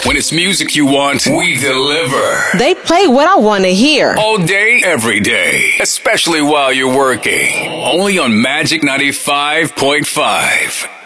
When it's music you want, we deliver. They play what I want to hear. All day, every day. Especially while you're working. Only on Magic 95.5.